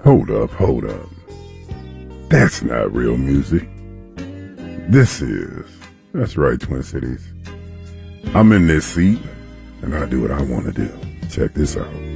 Hold up, hold up. That's not real music. This is. That's right, Twin Cities. I'm in this seat, and I do what I want to do. Check this out.